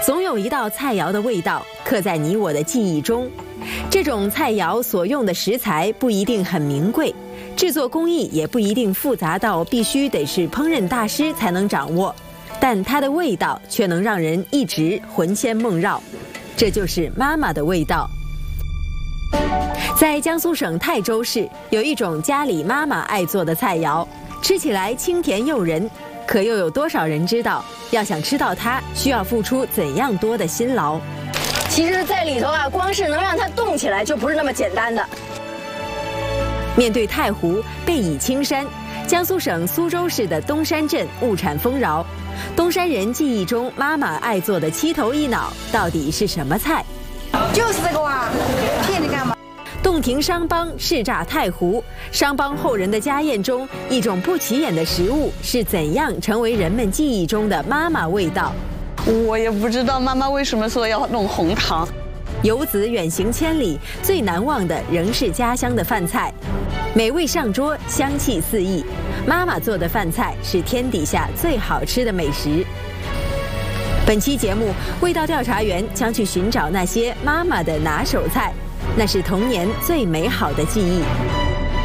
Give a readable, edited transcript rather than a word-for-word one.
总有一道菜肴的味道刻在你我的记忆中。这种菜肴所用的食材不一定很名贵，制作工艺也不一定复杂到必须得是烹饪大师才能掌握，但它的味道却能让人一直魂牵梦绕。这就是妈妈的味道。在江苏省泰州市，有一种家里妈妈爱做的菜肴，吃起来清甜诱人，可又有多少人知道，要想吃到它，需要付出怎样多的辛劳？ 其实，在里头啊，光是能让它动起来就不是那么简单的。 面对太湖，背倚青山，江苏省苏州市的东山镇物产丰饶。东山人记忆中妈妈爱做的七头一脑，到底是什么菜？ 就是这个哇，骗你干嘛？ 洞庭商帮试炸太湖，商帮后人的家宴中，一种不起眼的食物是怎样成为人们记忆中的妈妈味道？ 我也不知道妈妈为什么说要弄红糖。 游子远行千里，最难忘的仍是家乡的饭菜，美味上桌，香气四溢。妈妈做的饭菜是天底下最好吃的美食。本期节目，味道调查员将去寻找那些妈妈的拿手菜，那是童年最美好的记忆。